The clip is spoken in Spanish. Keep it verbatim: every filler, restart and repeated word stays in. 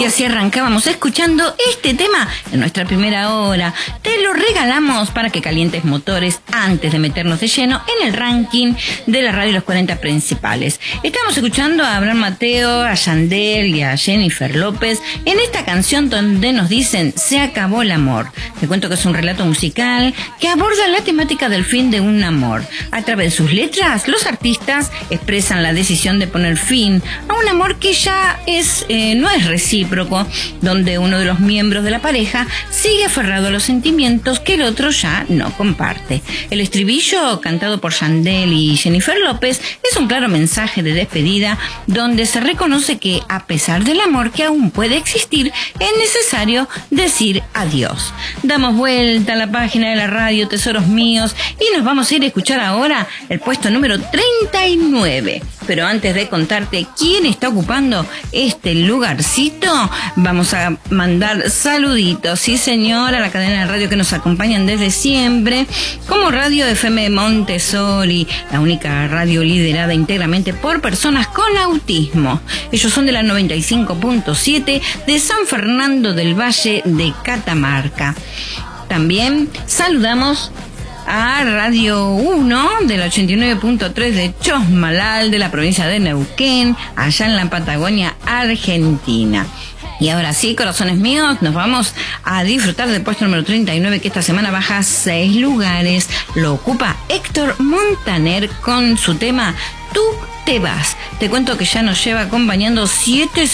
Y así arrancábamos escuchando este tema en nuestra primera hora. Te lo regalamos para que calientes motores antes de meternos de lleno en el ranking de la radio Los cuarenta Principales. Estamos escuchando a Abraham Mateo, a Yandel y a Jennifer López en esta canción donde nos dicen se acabó el amor. Te cuento que es un relato musical que aborda la temática del fin de un amor. A través de sus letras, los artistas expresan la decisión de poner fin a un amor que ya es eh, no es recíproco, donde uno de los miembros de la pareja sigue aferrado a los sentimientos que el otro ya no comparte. El estribillo, cantado por Yandel y Jennifer López, es un claro mensaje de despedida donde se reconoce que, a pesar del amor que aún puede existir, es necesario decir adiós. Damos vuelta a la página de la radio, tesoros míos, y nos vamos a ir a escuchar ahora el puesto número treinta y nueve. Pero antes de contarte quién está ocupando este lugarcito, vamos a mandar saluditos, sí señor, a la cadena de radio que nos acompañan desde siempre, como Radio F M Montessori, la única radio liderada íntegramente por personas con autismo. Ellos son de la noventa y cinco punto siete de San Fernando del Valle de Catamarca. También saludamos a Radio uno del ochenta y nueve punto tres de Chosmalal, de la provincia de Neuquén, allá en la Patagonia Argentina. Y ahora sí, corazones míos, nos vamos a disfrutar del puesto número treinta y nueve, que esta semana baja seis lugares. Lo ocupa Héctor Montaner con su tema Tú te vas. Te cuento que ya nos lleva acompañando siete